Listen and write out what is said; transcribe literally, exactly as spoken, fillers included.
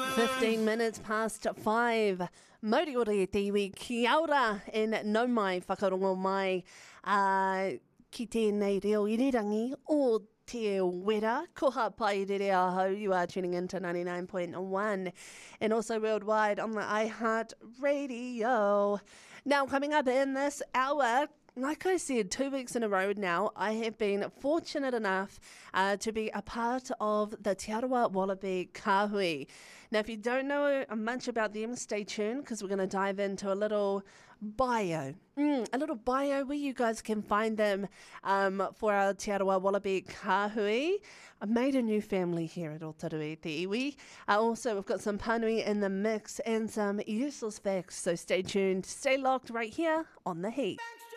fifteen minutes past five. Mauri ore te iwi ki aura in no mai whakarongo mai uh, ki tēnei reo irirangi o te wera. Koha pai rere aho. You are tuning into ninety-nine point one and also worldwide on the iHeart Radio. Now coming up in this hour, like I said, two weeks in a row now, I have been fortunate enough uh, to be a part of the Te Arawa Wallaby Kāhui. Now, if you don't know much about them, stay tuned because we're going to dive into a little bio. Mm, a little bio where you guys can find them um, for our Te Arawa Wallaby Kāhui. I made a new family here at Otarui Te Iwi. Uh, also, we've got some panui in the mix and some useless facts. So stay tuned, stay locked right here on The Heat.